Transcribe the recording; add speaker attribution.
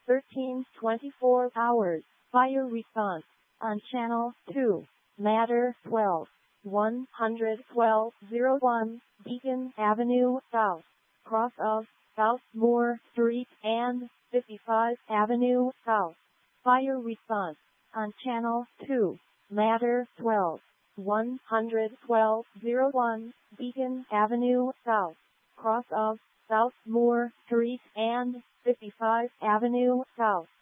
Speaker 1: 13:24 hours. Fire response on channel 2. Matter 12. 11201 Beacon Avenue South. Cross of South Moore Street and 55 Avenue South. Fire response on channel 2. Matter 12. 11201 Beacon Avenue South. Cross of South Moore Street and 55 Avenue South.